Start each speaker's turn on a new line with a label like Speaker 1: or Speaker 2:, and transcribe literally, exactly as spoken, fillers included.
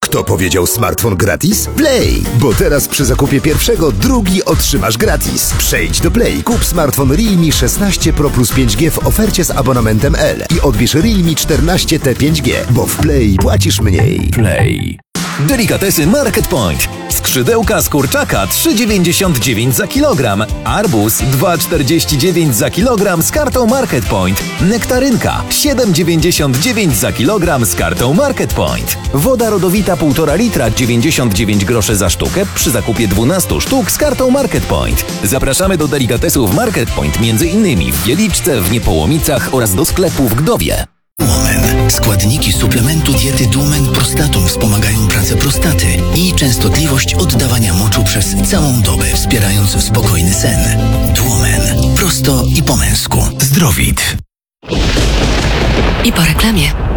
Speaker 1: Kto powiedział smartfon gratis? Play! Bo teraz przy zakupie pierwszego drugi otrzymasz gratis. Przejdź do Play, kup smartfon Realme szesnaście Pro plus pięć G w ofercie z abonamentem L i odbierz Realme czternaście T pięć G, bo w Play płacisz mniej.
Speaker 2: Play. Delikatesy Market Point. Skrzydełka z kurczaka trzy dziewięćdziesiąt dziewięć za kilogram. Arbuz dwa czterdzieści dziewięć za kilogram z kartą Market Point. Nektarynka siedem dziewięćdziesiąt dziewięć za kilogram z kartą Market Point. Woda rodowita półtora litra dziewięćdziesiąt dziewięć groszy za sztukę przy zakupie dwunastu sztuk z kartą Market Point. Zapraszamy do delikatesów Market Point między innymi w Wieliczce, w Niepołomicach oraz do sklepu w Gdowie.
Speaker 3: Duomen. Składniki suplementu diety Duomen Prostatum wspomagają pracę prostaty i częstotliwość oddawania moczu przez całą dobę, wspierając spokojny sen. Duomen. Prosto i po męsku. Zdrowit.
Speaker 4: I po reklamie.